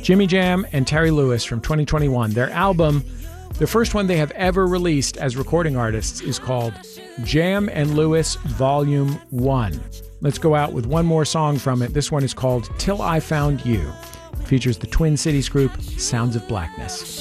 Jimmy Jam and Terry Lewis from 2021. Their album, the first one they have ever released as recording artists, is called Jam and Lewis Volume 1. Let's go out with one more song from it. This one is called Till I Found You. It features the Twin Cities group Sounds of Blackness.